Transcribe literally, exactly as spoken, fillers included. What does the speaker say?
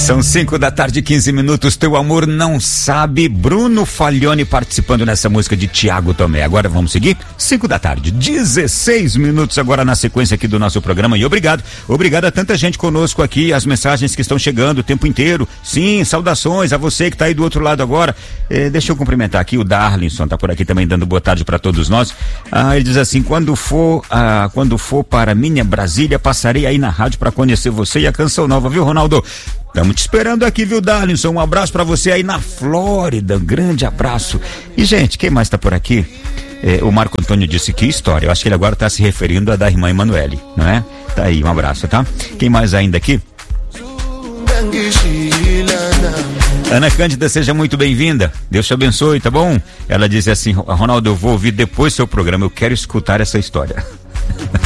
São cinco da tarde, quinze minutos. Teu amor não sabe. Bruno Faglione participando nessa música de Tiago Tomé. Agora vamos seguir? cinco da tarde, dezesseis minutos agora na sequência aqui do nosso programa. E obrigado, obrigado a tanta gente conosco aqui, as mensagens que estão chegando o tempo inteiro. Sim, saudações a você que está aí do outro lado agora. Eh, deixa eu cumprimentar aqui o Darlinson, tá por aqui também dando boa tarde para todos nós. Ah, ele diz assim: quando for, ah, quando for para minha Brasília, passarei aí na rádio para conhecer você e a canção nova, viu, Ronaldo? Estamos te esperando aqui, viu, Darlinson? Um abraço pra você aí na Flórida, um grande abraço. E, gente, quem mais tá por aqui? É, o Marco Antônio disse que história. Eu acho que ele agora tá se referindo a da irmã Emanuele, não é? Tá aí, um abraço, tá? Quem mais ainda aqui? Ana Cândida, seja muito bem-vinda. Deus te abençoe, tá bom? Ela disse assim: Ronaldo, eu vou ouvir depois seu programa, eu quero escutar essa história.